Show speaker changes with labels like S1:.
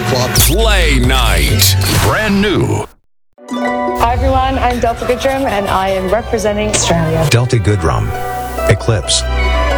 S1: Club Play Night. Brand new.
S2: Hi everyone, I'm Delta Goodrum and I am representing Australia.
S3: Delta Goodrum, Eclipse.